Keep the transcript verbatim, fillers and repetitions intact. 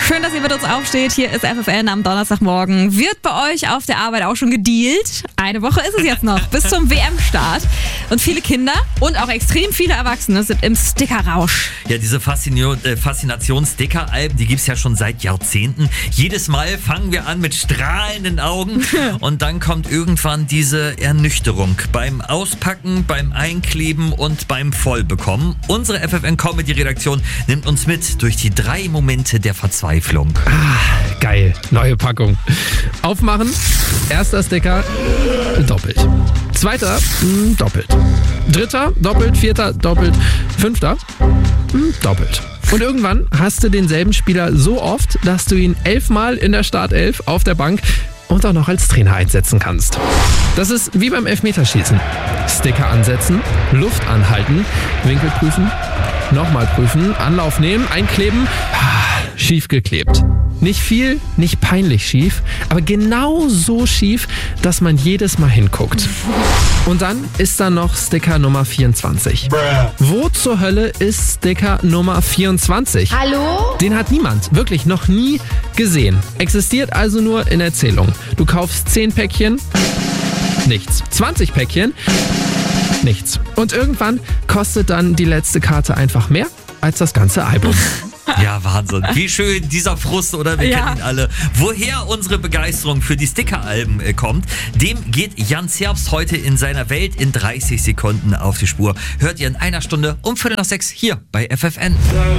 Schön, dass ihr mit uns aufsteht. Hier ist F F N am Donnerstagmorgen. Wird bei euch auf der Arbeit auch schon gedealt? Eine Woche ist es jetzt noch, bis zum W M-Start. Und viele Kinder und auch extrem viele Erwachsene sind im Stickerrausch. Ja, diese Faszinio- äh, Faszination Sticker-Alben, die gibt's ja schon seit Jahrzehnten. Jedes Mal fangen wir an mit strahlenden Augen und dann kommt irgendwann diese Ernüchterung beim Auspacken, beim Einkleben und beim Vollbekommen. Unsere F F N-Comedy-Redaktion nimmt uns mit durch die drei Momente der Verzweiflung. Ah, geil. Neue Packung. Aufmachen. Erster Sticker. Doppelt. Zweiter. Mh, doppelt. Dritter. Doppelt. Vierter. Doppelt. Fünfter. Mh, doppelt. Und irgendwann hast du denselben Spieler so oft, dass du ihn elfmal in der Startelf auf der Bank und auch noch als Trainer einsetzen kannst. Das ist wie beim Elfmeterschießen. Sticker ansetzen, Luft anhalten, Winkel prüfen, nochmal prüfen, Anlauf nehmen, einkleben, schief geklebt. Nicht viel, nicht peinlich schief, aber genau so schief, dass man jedes Mal hinguckt. Und dann ist da noch Sticker Nummer vierundzwanzig. Wo zur Hölle ist Sticker Nummer vierundzwanzig? Hallo? Den hat niemand, wirklich noch nie gesehen. Existiert also nur in Erzählung. Du kaufst zehn Päckchen, nichts. zwanzig Päckchen, nichts. Und irgendwann kostet dann die letzte Karte einfach mehr als das ganze Album. Ja, Wahnsinn. Wie schön dieser Frust, oder? Wir Ja. kennen ihn alle. Woher unsere Begeisterung für die Sticker-Alben äh, kommt, dem geht Jan Zerbst heute in seiner Welt in dreißig Sekunden auf die Spur. Hört ihr in einer Stunde um Viertel nach sechs hier bei F F N.